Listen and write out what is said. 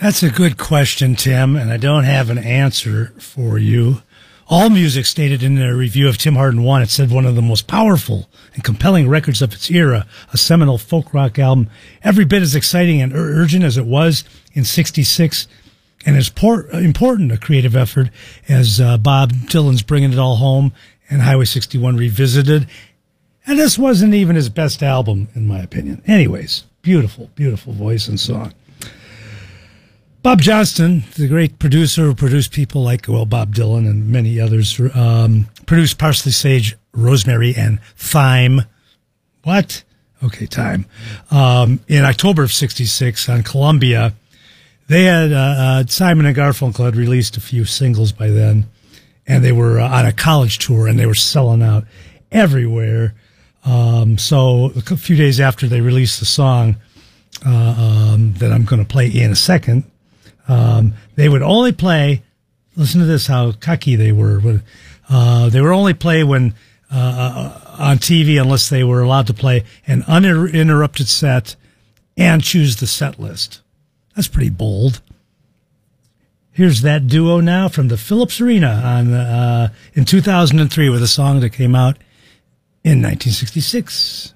That's a good question, Tim, and I don't have an answer for you. All Music stated in their review of Tim Hardin 1, it said one of the most powerful and compelling records of its era, a seminal folk rock album, every bit as exciting and urgent as it was in '66, and as important a creative effort as Bob Dylan's Bringing It All Home and Highway 61 Revisited. And this wasn't even his best album, in my opinion. Anyways, beautiful, beautiful voice and song. Bob Johnston, the great producer who produced people like, well, Bob Dylan and many others, produced Parsley, Sage, Rosemary, and Thyme. What? Okay, Thyme. In October of '66 on Columbia, they had Simon and Garfunkel had released a few singles by then, and they were on a college tour, and they were selling out everywhere. So a few days after they released the song that I'm going to play in a second, they would only play, listen to this, how cocky they were. They would only play when on TV unless they were allowed to play an uninterrupted set and choose the set list. That's pretty bold. Here's that duo now from the Phillips Arena in 2003 with a song that came out in 1966.